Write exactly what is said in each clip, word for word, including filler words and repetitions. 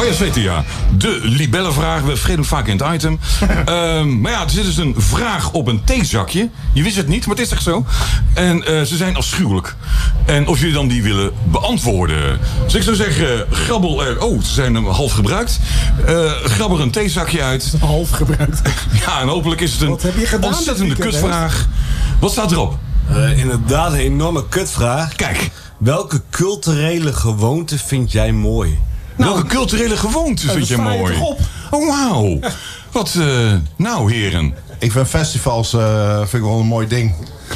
Oh ja, zeker ja. De libellenvraag. We vergeten hem vaak in het item. um, maar ja, er zit dus een vraag op een theezakje. Je wist het niet, maar het is echt zo. En uh, ze zijn afschuwelijk. En of jullie dan die willen beantwoorden. Dus ik zou zeggen, grabbel er... Oh, ze zijn hem half gebruikt. Uh, grabbel er een theezakje uit. Half gebruikt. Ja, en hopelijk is het een Wat heb je gedaan ontzettende kutvraag. Wat staat erop? Uh, inderdaad, een enorme kutvraag. Kijk. Welke culturele gewoonte vind jij mooi? Nou, welke culturele gewoonte vind je mooi? Je oh, wauw. Wat, uh, nou, heren. Ik vind festivals uh, vind ik wel een mooi ding.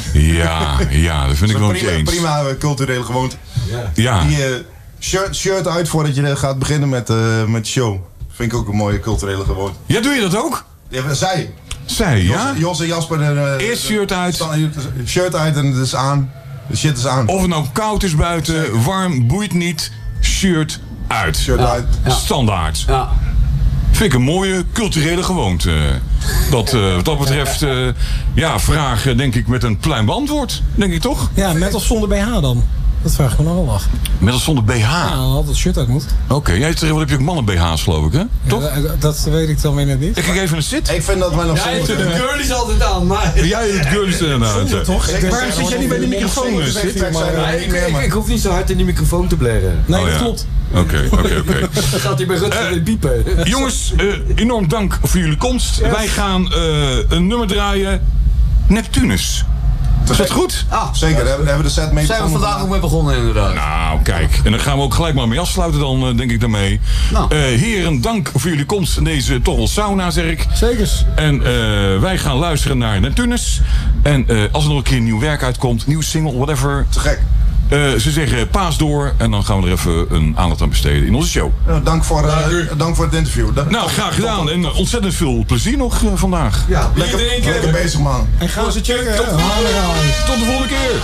Ja, ja, dat vind ik wel prima, eens. Prima uh, culturele gewoonte. Ja. ja. Die uh, shirt, shirt uit voordat je gaat beginnen met, uh, met de show. Vind ik ook een mooie culturele gewoonte. Ja, doe je dat ook? Ja, zij. Zij, ja? Jos, Jos en Jasper. Uh, Eerst shirt uit. Shirt uit en het is aan. De shit is aan. Of het nou koud is buiten, zeker. Warm, boeit niet. Shirt uit. Shirt ja. uit. Ja. Standaard. Ja. Vind ik een mooie culturele gewoonte. Dat, uh, wat dat betreft, uh, ja, vraag uh, denk ik met een pluim beantwoord. Denk ik toch? Ja, met of zonder B H dan? Dat vraag ik me nog wel af. Met of zonder B H? Ja, dan had het shirt uit moet. Oké, okay. Jij tegenwoordig heb je ook mannen B H's geloof ik, hè? Toch? Ja, dat, dat weet ik dan weer net niet. Ik kijk even een zit. Ik vind dat wij nog steeds... Ja, de girlies altijd aan, maar... Jij het girlies inderdaad. Zonder toch? Ik Waarom zit jij niet bij de microfoon zitten? Ik, ik, ik hoef niet zo hard in die microfoon te blaren. Nee, oh, dat ja. klopt. Oké, oké, oké. Dan gaat hij bij Rutger uh, piepen. Jongens, uh, enorm dank voor jullie komst. Yes. Wij gaan uh, een nummer draaien. Neptunus. Is dat goed? Ah, zeker. Daar hebben we de set mee Zijn we vandaag ook mee begonnen inderdaad. Nou, kijk. En dan gaan we ook gelijk maar mee afsluiten dan, uh, denk ik daarmee. Nou. Uh, heren, dank voor jullie komst in deze toch wel sauna, zeg ik. Zekers. En uh, wij gaan luisteren naar Neptunus. En uh, als er nog een keer nieuw werk uitkomt, nieuw single, whatever. Te gek. Uh, ze zeggen paas door en dan gaan we er even een aandacht aan besteden in onze show. Nou, dank, voor, uh, dank voor het interview. Da- nou, graag gedaan en uh, ontzettend veel plezier nog uh, vandaag. Ja, lekker, lekker, lekker bezig man. En gaan ze checken. Tot, tot de volgende keer.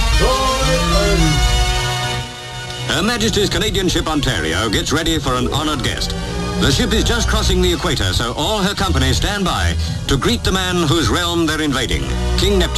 Her Majesty's Canadian ship Ontario gets ready for an honored guest. The ship is just crossing the equator, so all her company stand by to greet the man whose realm they're invading, King Neptune.